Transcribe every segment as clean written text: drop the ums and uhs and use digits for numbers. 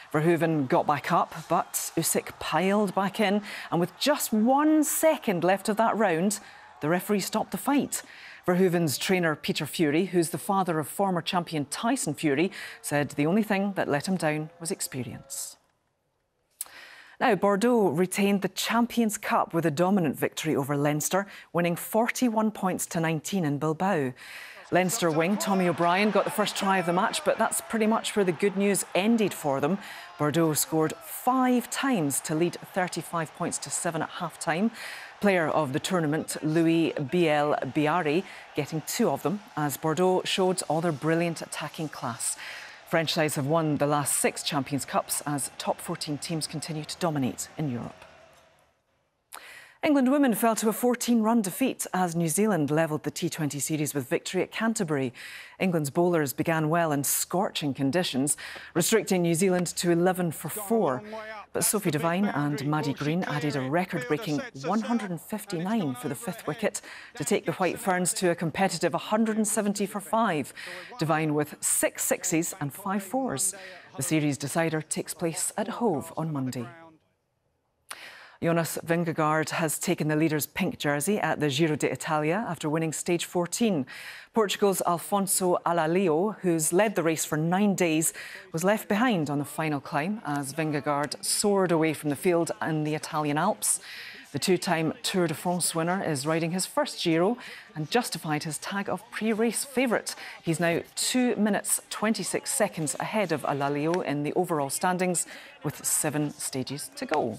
Verhoeven got back up, but Usyk piled back in, and with just 1 second left of that round, the referee stopped the fight. Verhoeven's trainer, Peter Fury, who's the father of former champion Tyson Fury, said the only thing that let him down was experience. Now, Bordeaux retained the Champions' Cup with a dominant victory over Leinster, winning 41 points to 19 in Bilbao. Leinster wing Tommy O'Brien got the first try of the match, but that's pretty much where the good news ended for them. Bordeaux scored 5 times to lead 35 points to 7 at half-time. Player of the tournament, Louis Biel-Biarri, getting 2 of them, as Bordeaux showed all their brilliant attacking class. French sides have won the last 6 Champions' Cups as top 14 teams continue to dominate in Europe. England women fell to a 14-run defeat as New Zealand levelled the T20 series with victory at Canterbury. England's bowlers began well in scorching conditions, restricting New Zealand to 11 for 4. But Sophie Devine and Maddie Green added a record-breaking 159 for the 5th wicket to take the White Ferns to a competitive 170 for 5. Devine with 6 sixes and 5 fours. The series decider takes place at Hove on Monday. Jonas Vingegaard has taken the leader's pink jersey at the Giro d'Italia after winning stage 14. Portugal's Alfonso Alalio, who's led the race for 9 days, was left behind on the final climb as Vingegaard soared away from the field in the Italian Alps. The 2-time Tour de France winner is riding his first Giro and justified his tag of pre-race favourite. He's now 2 minutes 26 seconds ahead of Alalio in the overall standings with 7 stages to go.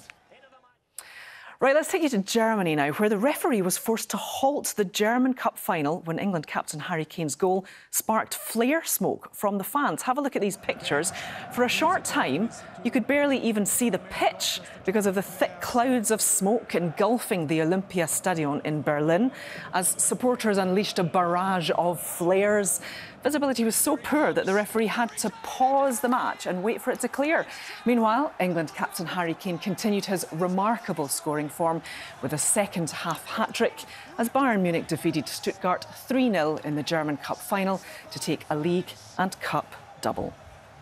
Right, let's take you to Germany now, where the referee was forced to halt the German Cup final when England captain Harry Kane's goal sparked flare smoke from the fans. Have a look at these pictures. For a short time, you could barely even see the pitch because of the thick clouds of smoke engulfing the Olympiastadion in Berlin as supporters unleashed a barrage of flares. Visibility was so poor that the referee had to pause the match and wait for it to clear. Meanwhile, England captain Harry Kane continued his remarkable scoring form with a second-half hat-trick as Bayern Munich defeated Stuttgart 3-0 in the German Cup final to take a league and cup double.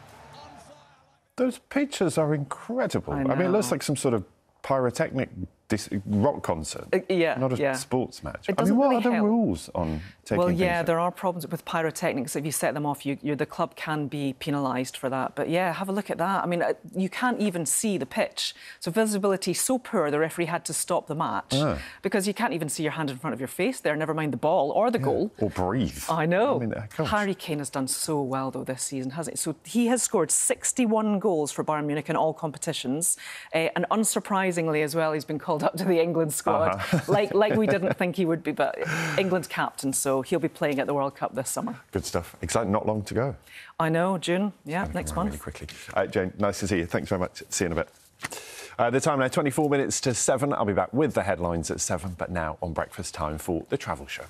Those pictures are incredible. I mean, it looks know. like some sort of pyrotechnic rock concert, not a sports match. It I mean, what really are the help. rules on taking Well, yeah, things there are problems with pyrotechnics. If you set them off, the club can be penalised for that. But yeah, have a look at that. I mean, you can't even see the pitch. So visibility so poor, the referee had to stop the match because you can't even see your hand in front of your face there, never mind the ball or the goal. Or breathe. I know. I mean, Harry Kane has done so well, though, this season, hasn't he? So he has scored 61 goals for Bayern Munich in all competitions. And unsurprisingly as well, he's been called up to the England squad, like we didn't think he would be, but England's captain, so he'll be playing at the World Cup this summer. Good stuff. Exciting, not long to go. I know, June, yeah, next month. Really quickly. Jane, nice to see you. Thanks very much. See you in a bit. The time now, 24 minutes to 7. I'll be back with the headlines at 7, but now on breakfast time for The Travel Show.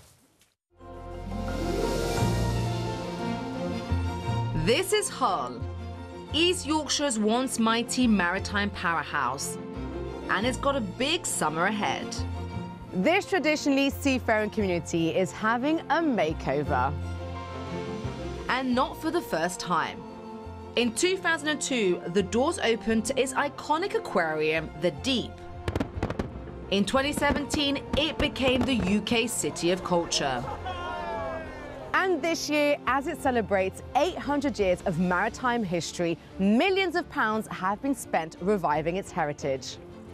This is Hull, East Yorkshire's once mighty maritime powerhouse, and it's got a big summer ahead. This traditionally seafaring community is having a makeover. And not for the first time. In 2002, the doors opened to its iconic aquarium, The Deep. In 2017, it became the UK City of Culture. And this year, as it celebrates 800 years of maritime history, millions of pounds have been spent reviving its heritage.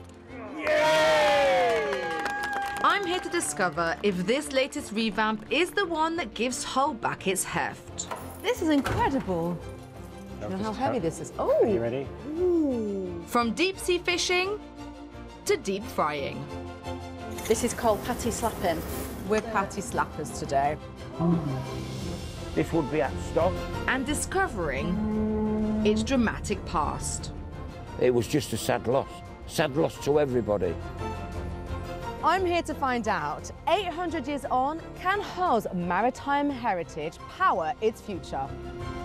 I'm here to discover if this latest revamp is the one that gives Hull back its heft. This is incredible. You know how heavy this is. Oh! Are you ready? Ooh. From deep sea fishing to deep frying. This is called patty slapping. We're patty slappers today. This would be at stock. And discovering its dramatic past. It was just a sad loss to everybody. I'm here to find out, 800 years on, can Hull's maritime heritage power its future?